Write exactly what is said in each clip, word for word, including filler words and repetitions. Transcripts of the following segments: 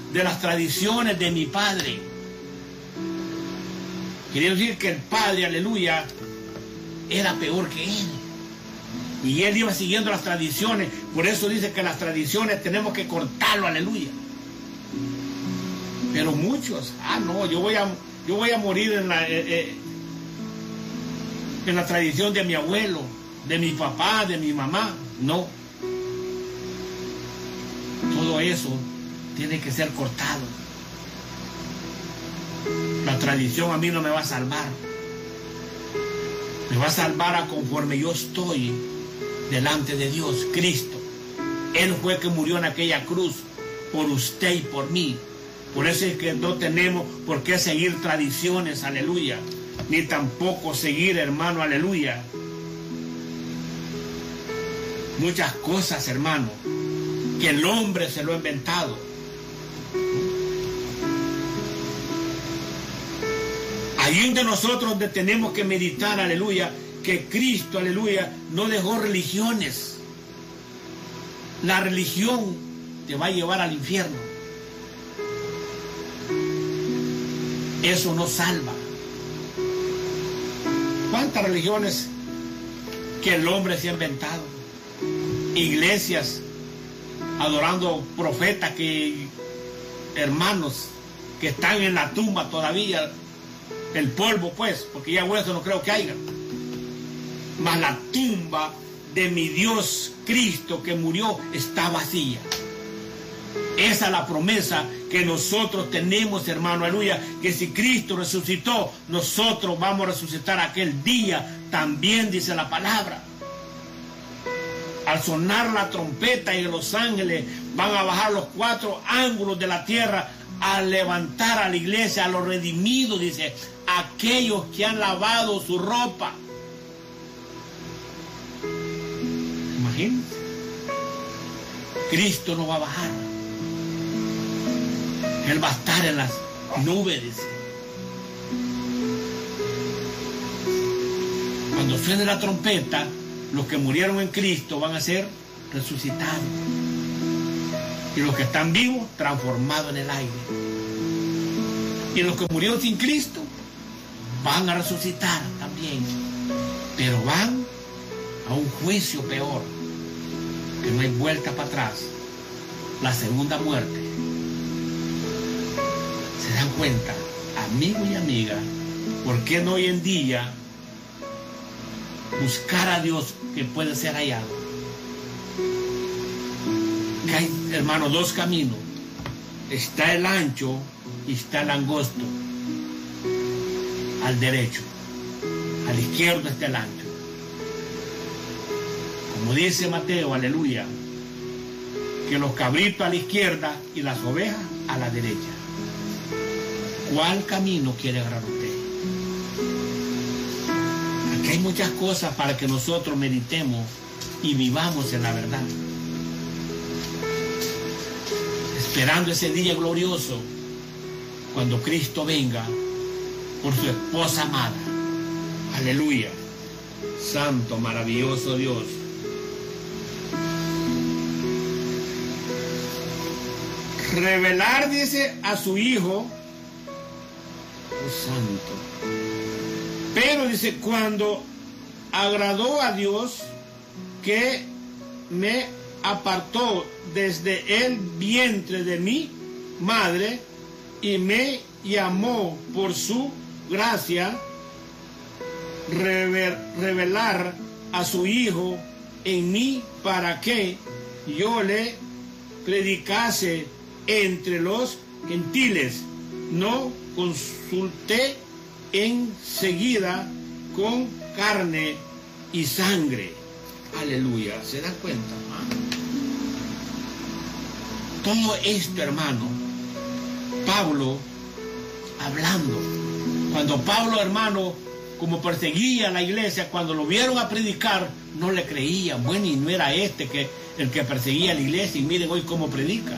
de las tradiciones de mi padre. Quiere decir que el padre, aleluya, era peor que él. Y él iba siguiendo las tradiciones. Por eso dice que las tradiciones tenemos que cortarlo, aleluya. Pero muchos, ah no, yo voy a, yo voy a morir en la, eh, eh, en la tradición de mi abuelo, de mi papá, de mi mamá. No. Todo eso tiene que ser cortado. La tradición a mí no me va a salvar. Me va a salvar a conforme yo estoy delante de Dios, Cristo. Él fue que murió en aquella cruz por usted y por mí. Por eso es que no tenemos por qué seguir tradiciones, aleluya. Ni tampoco seguir, hermano, aleluya, muchas cosas, hermano, que el hombre se lo ha inventado. Ahí donde nosotros donde tenemos que meditar, aleluya, que Cristo, aleluya, no dejó religiones. La religión te va a llevar al infierno. Eso no salva. ¿Cuántas religiones que el hombre se ha inventado? Iglesias adorando profetas, que hermanos que están en la tumba todavía, el polvo pues, porque ya hueso no creo que haya. Mas la tumba de mi Dios Cristo que murió está vacía. Esa es la promesa que nosotros tenemos, hermano, aleluya, que si Cristo resucitó, nosotros vamos a resucitar aquel día, también dice la palabra. Al sonar la trompeta y los ángeles van a bajar los cuatro ángulos de la tierra a levantar a la iglesia, a los redimidos, dice, aquellos que han lavado su ropa. Imagínense, Cristo no va a bajar. Él va a estar en las nubes, dice. Cuando suene la trompeta, los que murieron en Cristo van a ser resucitados. Y los que están vivos, transformados en el aire. Y los que murieron sin Cristo, van a resucitar también. Pero van a un juicio peor, que no hay vuelta para atrás. La segunda muerte. ¿Se dan cuenta, amigo y amiga, por qué no hoy en día buscar a Dios que puede ser hallado? Que hay, hermano, dos caminos. Está el ancho y está el angosto. Al derecho, al izquierdo está el ancho. Como dice Mateo, aleluya, que los cabritos a la izquierda y las ovejas a la derecha. ¿Cuál camino quiere agarrar usted? Aquí hay muchas cosas para que nosotros meditemos y vivamos en la verdad. Esperando ese día glorioso, cuando Cristo venga por su esposa amada. Aleluya. Santo, maravilloso Dios. Revelar, dice, a su Hijo. Oh, santo. Pero dice, cuando agradó a Dios, que me apartó desde el vientre de mi madre y me llamó por su gracia, revelar a su Hijo en mí para que yo le predicase entre los gentiles. No consulté enseguida con carne y sangre. Aleluya. ¿Se dan cuenta? Todo esto, hermano, Pablo hablando. Cuando Pablo, hermano, como perseguía a la iglesia, cuando lo vieron a predicar, no le creían. Bueno, y no era este que el que perseguía a la iglesia, y miren hoy cómo predica.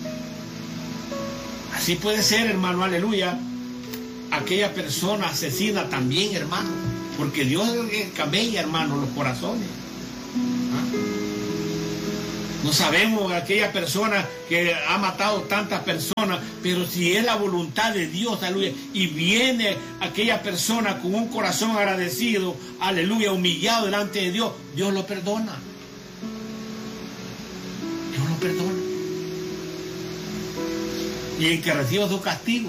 Así puede ser, hermano, aleluya, aquella persona asesina también, hermano, porque Dios camella, hermano, los corazones. ¿Ah? No sabemos aquella persona que ha matado tantas personas, pero si es la voluntad de Dios, aleluya, y viene aquella persona con un corazón agradecido, aleluya, humillado delante de Dios, Dios lo perdona. Dios lo perdona. Y el que reciba su castigo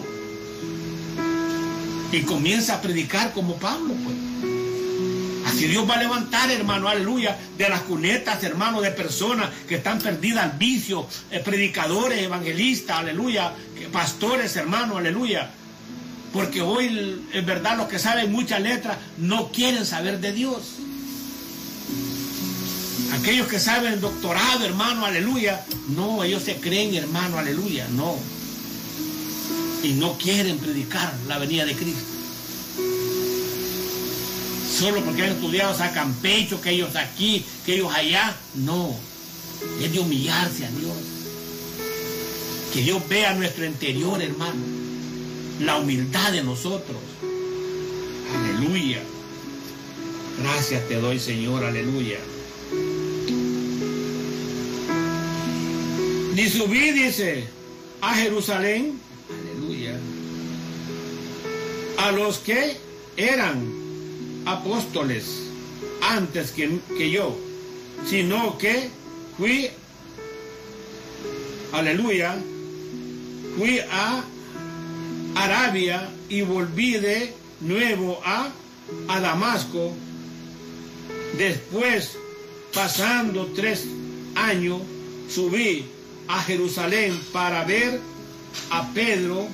y comienza a predicar como Pablo, pues. Así Dios va a levantar, hermano, aleluya, de las cunetas, hermano, de personas que están perdidas al vicio, eh, predicadores, evangelistas, aleluya, pastores, hermano, aleluya. Porque hoy, en verdad, los que saben muchas letras no quieren saber de Dios. Aquellos que saben doctorado, hermano, aleluya, no, ellos se creen, hermano, aleluya, no. Y no quieren predicar la venida de Cristo. Solo porque han estudiado sacan pecho, que ellos aquí, que ellos allá. No, es de humillarse a Dios. Que Dios vea nuestro interior, hermano. La humildad de nosotros. Aleluya. Gracias te doy, Señor, aleluya. Ni subí, dice, a Jerusalén, aleluya, a los que eran apóstoles antes que, que yo, sino que fui, aleluya, fui a Arabia y volví de nuevo a, a Damasco. Después, pasando tres años, subí a Jerusalén para ver a Pedro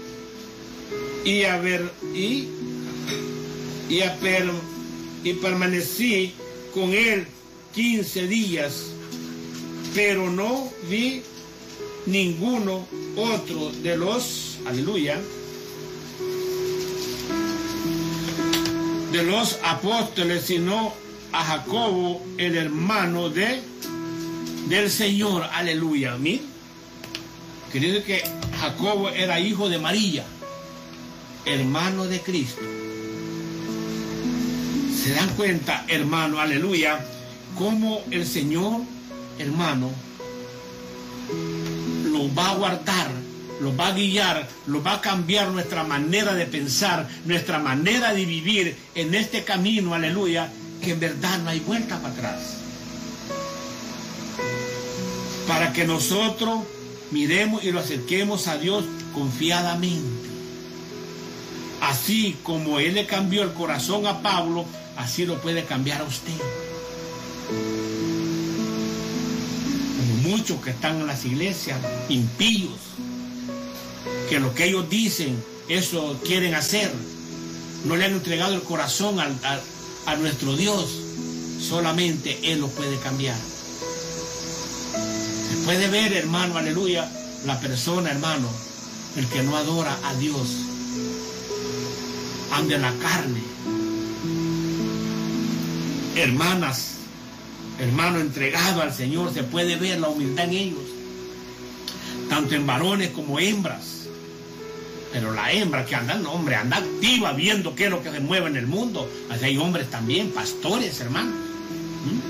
y a ver y Y, a per, y permanecí con él quince días, pero no vi ninguno otro de los, aleluya, de los apóstoles, sino a Jacobo, el hermano de, del Señor, aleluya. Mira, quiere decir que Jacobo era hijo de María, hermano de Cristo. Se dan cuenta, hermano, aleluya, cómo el Señor, hermano, los va a guardar, los va a guiar, los va a cambiar nuestra manera de pensar, nuestra manera de vivir en este camino, aleluya, que en verdad no hay vuelta para atrás. Para que nosotros miremos y lo acerquemos a Dios confiadamente. Así como Él le cambió el corazón a Pablo, así lo puede cambiar a usted. Como muchos que están en las iglesias, impíos, que lo que ellos dicen, eso quieren hacer. No le han entregado el corazón a, a, a nuestro Dios. Solamente Él lo puede cambiar. Se puede ver, hermano, aleluya, la persona, hermano, el que no adora a Dios, anda en la carne. Hermanas, hermano entregado al Señor, se puede ver la humildad en ellos, tanto en varones como hembras. Pero la hembra que anda, no, hombre, anda activa viendo qué es lo que se mueve en el mundo. Así hay hombres también, pastores, hermanos. ¿Mm?